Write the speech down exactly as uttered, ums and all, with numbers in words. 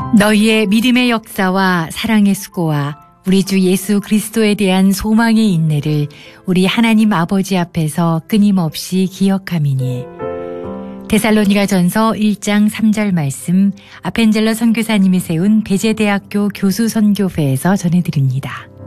너희의 믿음의 역사와 사랑의 수고와 우리 주 예수 그리스도에 대한 소망의 인내를 우리 하나님 아버지 앞에서 끊임없이 기억함이니. 데살로니가전서 일 장 삼 절 말씀 아펜젤러 선교사님이 세운 배제대학교 교수 선교회에서 전해드립니다.